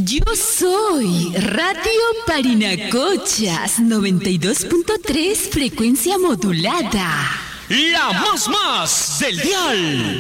Yo soy Radio Parinacochas 92.3 frecuencia modulada. La más del dial.